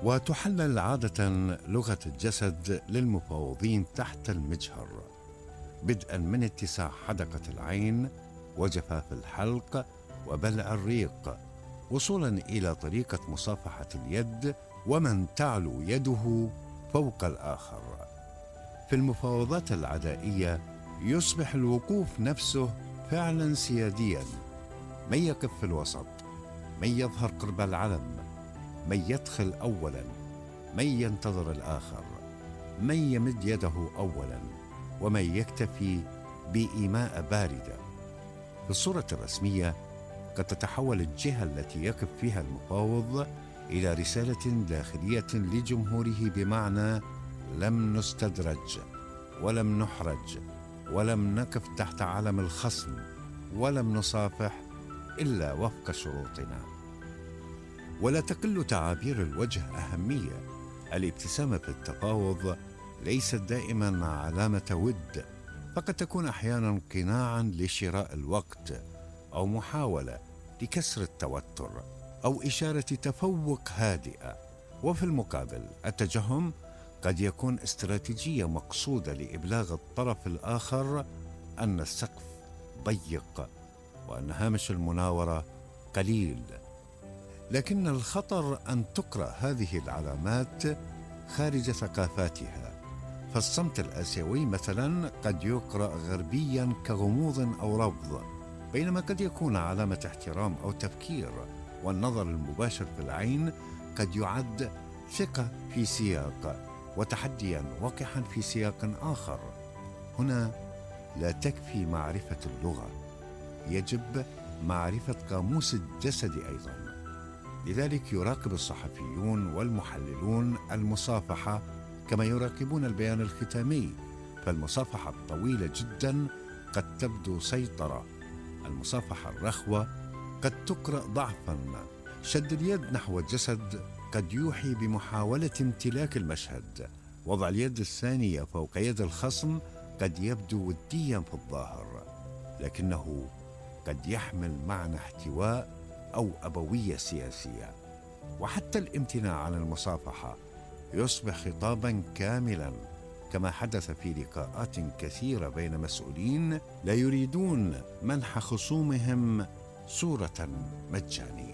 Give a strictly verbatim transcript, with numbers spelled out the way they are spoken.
وتحلل عادة لغة الجسد للمفاوضين تحت المجهر، بدءا من اتساع حدقة العين وجفاف الحلق وبلع الريق، وصولا إلى طريقة مصافحة اليد ومن تعلو يده فوق الآخر. في المفاوضات العدائية يصبح الوقوف نفسه فعلا سياديا، من يقف في الوسط، من يظهر قرب العلم، من يدخل أولا، من ينتظر الآخر، من يمد يده أولا، ومن يكتفي بإيماء باردة. في الصورة الرسمية قد تتحول الجهة التي يقف فيها المفاوض إلى رسالة داخلية لجمهوره بمعنى: لم نستدرج، ولم نحرج، ولم نقف تحت علم الخصم، ولم نصافح إلا وفق شروطنا. ولا تقل تعابير الوجه أهمية. الابتسامة في التفاوض ليست دائما علامة ود، فقد تكون أحيانا قناعا لشراء الوقت، أو محاولة لكسر التوتر، أو إشارة تفوق هادئة. وفي المقابل التجهم قد يكون استراتيجية مقصودة لإبلاغ الطرف الآخر أن السقف ضيق وأن هامش المناورة قليل. لكن الخطر أن تقرأ هذه العلامات خارج ثقافاتها. فالصمت الآسيوي مثلا قد يقرأ غربيا كغموض أو رفض، بينما قد يكون علامة احترام أو تفكير. والنظر المباشر في العين قد يعد ثقة في سياق، وتحديا وقحا في سياق آخر. هنا لا تكفي معرفة اللغة، يجب معرفة قاموس الجسد أيضا. لذلك يراقب الصحفيون والمحللون المصافحة كما يراقبون البيان الختامي، فالمصافحة الطويلة جدا قد تبدو سيطرة، المصافحة الرخوة قد تقرأ ضعفا، شد اليد نحو الجسد قد يوحي بمحاولة امتلاك المشهد، وضع اليد الثانية فوق يد الخصم قد يبدو وديا في الظاهر، لكنه قد يحمل معنى احتواء أو أبوية سياسية. وحتى الامتناع عن المصافحة يصبح خطابا كاملا، كما حدث في لقاءات كثيرة بين مسؤولين لا يريدون منح خصومهم صورة مجانية.